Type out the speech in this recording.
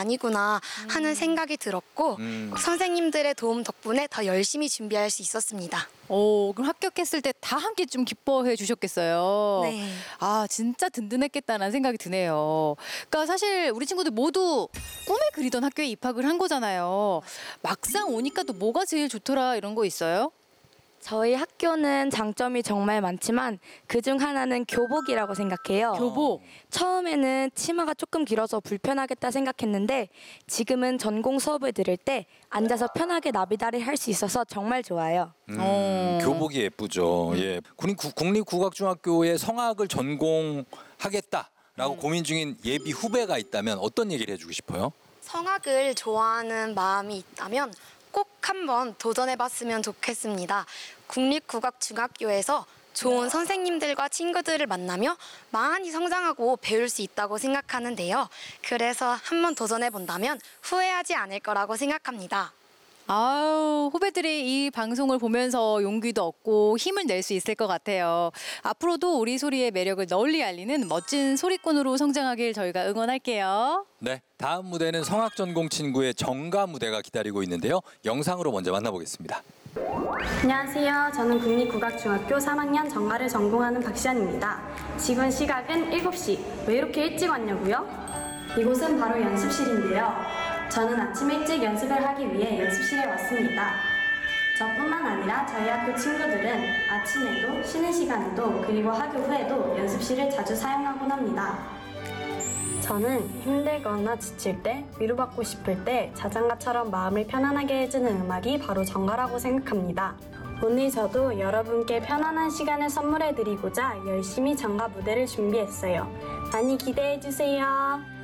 아니구나 하는 생각이 들었고 선생님들의 도움 덕분에 더 열심히 준비할 수 있었습니다. 그럼 합격했을 때 다 함께 좀 기뻐해 주셨겠어요. 네. 아, 진짜 든든했겠다는 생각이 드네요. 그러니까 사실 우리 친구들 모두 꿈에 그리던 학교에 입학을 한 거잖아요. 막상 오니까 또 뭐가 제일 좋더라 이런 거 있어요? 저희 학교는 장점이 정말 많지만 그중 하나는 교복이라고 생각해요. 교복. 처음에는 치마가 조금 길어서 불편하겠다 생각했는데 지금은 전공 수업을 들을 때 앉아서 편하게 나비다리를 할 수 있어서 정말 좋아요. 교복이 예쁘죠. 예. 국립국악중학교에 성악을 전공하겠다라고 고민 중인 예비 후배가 있다면 어떤 얘기를 해주고 싶어요? 성악을 좋아하는 마음이 있다면 꼭 한번 도전해봤으면 좋겠습니다. 국립국악중학교에서 좋은 선생님들과 친구들을 만나며 많이 성장하고 배울 수 있다고 생각하는데요. 그래서 한번 도전해본다면 후회하지 않을 거라고 생각합니다. 아유, 후배들이 이 방송을 보면서 용기도 얻고 힘을 낼 수 있을 것 같아요. 앞으로도 우리 소리의 매력을 널리 알리는 멋진 소리꾼으로 성장하길 저희가 응원할게요. 네, 다음 무대는 성악 전공 친구의 정가 무대가 기다리고 있는데요. 영상으로 먼저 만나보겠습니다. 안녕하세요. 저는 국립국악중학교 3학년 정가를 전공하는 박시연입니다. 지금 시각은 7시. 왜 이렇게 일찍 왔냐고요? 이곳은 바로 연습실인데요. 저는 아침 일찍 연습을 하기 위해 연습실에 왔습니다. 저뿐만 아니라 저희 학교 친구들은 아침에도 쉬는 시간에도 그리고 학교 후에도 연습실을 자주 사용하곤 합니다. 저는 힘들거나 지칠 때, 위로받고 싶을 때 자장가처럼 마음을 편안하게 해주는 음악이 바로 정가라고 생각합니다. 오늘 저도 여러분께 편안한 시간을 선물해드리고자 열심히 정가 무대를 준비했어요. 많이 기대해주세요.